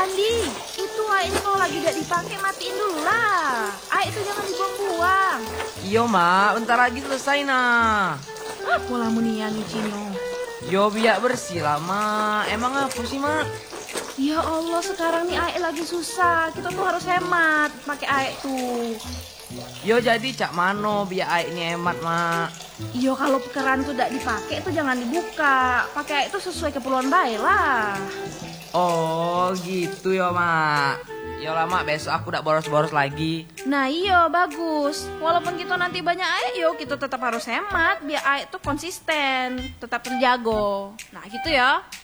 Andi, itu airnya kalau lagi gak dipakai matiin dulu lah. Air itu jangan dibuang-buang. Iyo mak, bentar lagi selesai nah. Pola munian Cino. Yo biar bersih lah mak. Emang apa sih mak? Ya Allah, sekarang nih air lagi susah. Kita tuh harus hemat pakai air tuh. Yo jadi cak mano biar air ini hemat mak. Iyo kalau keran tuh tidak dipakai itu jangan dibuka. Pakai air itu sesuai keperluan baik lah. Oh gitu yo mak. Yo lah mak, besok aku udah boros-boros lagi. Nah iyo bagus. Walaupun kita nanti banyak air, yo kita tetap harus hemat biar air tuh konsisten, tetap terjaga. Nah gitu ya.